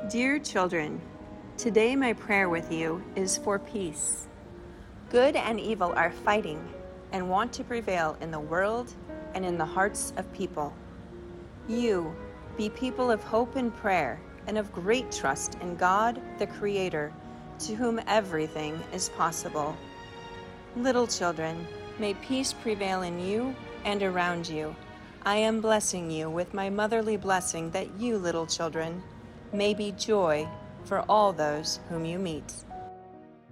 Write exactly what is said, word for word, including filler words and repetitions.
Dear children, today my prayer with you is for peace. Good and evil are fighting and want to prevail in the world and in the hearts of people. You be people of hope and prayer and of great trust in God, the Creator, to whom everything is possible. Little children, may peace prevail in you and around you. I am blessing you with my motherly blessing that you, little children, may be joy for all those whom you meet.